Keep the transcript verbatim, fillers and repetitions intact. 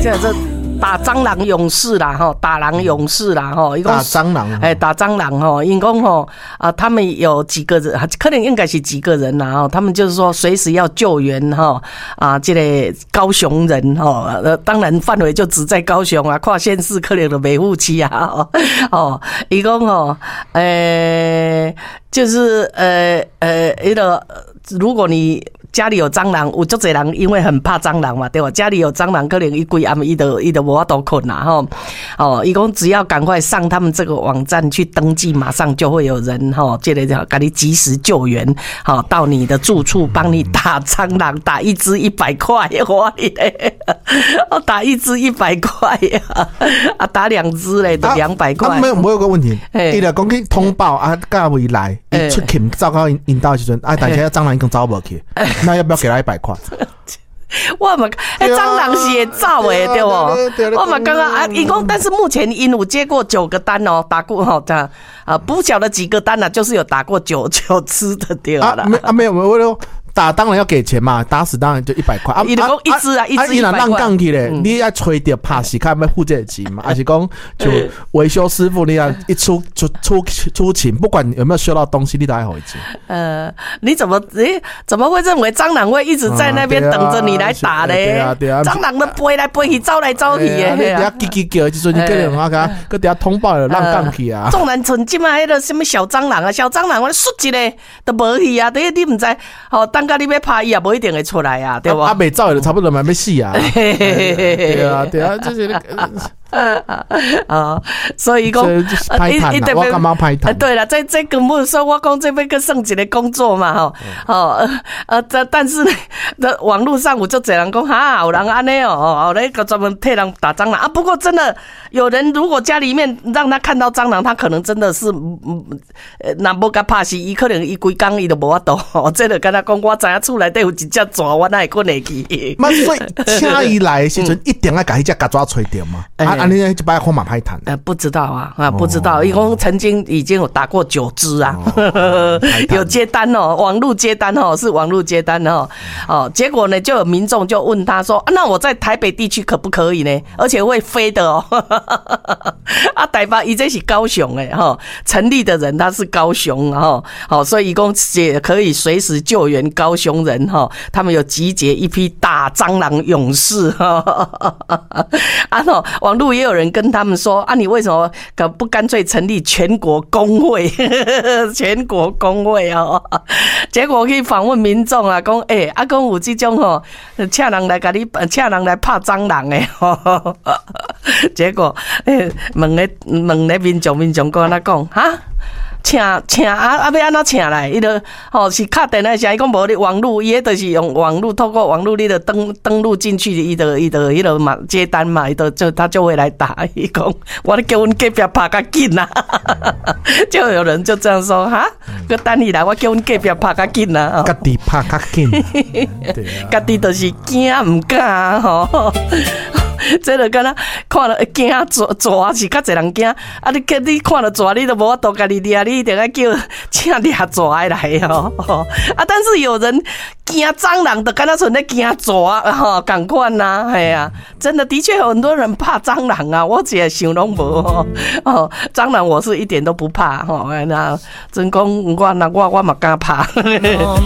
这这。打蟑螂勇士啦，哈，打狼勇士啦，哈， 打蟑螂， 哎，打蟑螂哈，因公哈啊，他们有几个人，可能应该是几个人啦，哈，他们就是说随时要救援哈啊，这个高雄人哈，呃，当然范围就只在高雄啊，跨县市可能的维护期啊，哦，因公哈，呃，就是呃呃，一个如果你。家里有蟑螂，有足侪人因为很怕蟑螂嘛，对吧？家里有蟑螂，可能一规暗伊都伊都无法度困啦吼。哦，伊讲只要赶快上他们这个网站去登记，马上就会有人吼，这个叫给你及时救援，好到你的住处帮你打蟑螂，打一只一百块，哇嘞！哦，打一只一百块呀，啊，打两只嘞都两百块。 啊，没有，我有个问题，伊就讲去通报啊，到未来，伊出勤走到因因兜时阵，啊，但是蟑螂已经走无去。那要不要给他一百块？ 我嘛，哎，蟑螂是会走诶，对不？我嘛刚刚啊，因讲，但是目前因有接过九个单哦，打过哈，这样啊，不晓得几个单呢，就是有打过九九只的对了。 啊，没啊，没有，没有。打当然要给钱嘛，打死当然就一百块啊！ 伊就讲一只啊，一只一百块。 浪杠去嘞，你要吹掉怕死，看要付这个钱嘛？还是讲就维修师傅，你要一出出出出勤，不管有没有修到东西，你都要回钱。 呃，你怎么诶？怎么会认为蟑螂会一直在那边等着你来打嘞？对啊，对啊，蟑螂都飞来飞去，走来走去诶。 你等下叽叽叫，就说你个人啊，个个等下通报了浪杠去啊。 纵然像即卖迄个什么小蟑螂啊，小蟑螂我缩一个都无去啊，等于你唔知哦。等到你要拍伊也不一定会出来啊，对不？ 啊，未走的差不多嘛要死啊！对啊，对啊，就是那个。 啊，所以讲， 拍谈啦，我干嘛拍谈？ 对了，在这根本说，我讲这边跟圣洁的工作嘛，哈，哦，呃，但但是呢，那网络上我就这样讲，哈，有人安尼哦，哦，那个专门替人打蟑螂啊。不过真的有人如果家里面让他看到蟑螂，他可能真的是，嗯，那不甲怕死，伊可能伊规工伊都无法度，哦，这个跟他讲，我知影厝内底有一只蛇，我哪会困会去？ 嘛，所以请伊来的时阵，一定要甲迄只甲抓吹掉嘛。啊，你一摆看嘛歹谈。 呃，不知道啊，啊，不知道，一共曾经已经有打过九支啊，哦、有接单哦，网络接单哦，是网络接单哦，哦，结果呢，就有民众就问他说，啊，那我在台北地区可不可以呢？而且会飞的哦，啊，台北伊这是高雄诶，哈，成立的人他是高雄哈，好，所以一共也可以随时救援高雄人哈，他们有集结一批大蟑螂勇士哈，啊喏。网络也有人跟他们说啊，你为什么不干脆成立全国工会？全国工会哦，结果去访问民众啊，讲诶，啊，讲有这种吼，请人来给你，请人来拍蟑螂诶，结果诶，问咧问咧民众，民众讲安怎讲哈？请请啊啊要安怎请来？伊就吼是敲电话声，伊讲无咧网络，伊迄就是用网络，透过网络你就登登录进去，伊就伊就迄个嘛接单嘛，伊就就他就会来打。伊讲我咧叫阮隔壁拍较紧啊，就有人就这样说哈，个等你来，我叫阮隔壁拍较紧啊， 家己拍较紧， 家己就是惊唔敢吼。这就敢若看了惊蛇蛇是较侪人惊，啊你你看了蛇，你都无法度家己掠，你一定要叫请掠蛇来哦。啊，但是有人惊蟑螂的，敢若像咧惊蛇吼，同款呐，系啊，真的的确有很多人怕蟑螂啊，我只想拢无哦。蟑螂我是一点都不怕吼，那真讲我那我我嘛敢怕。